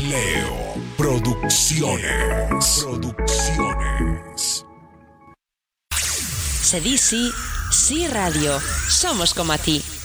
Leo Producciones. Se di sí, sí radio. Somos como a ti.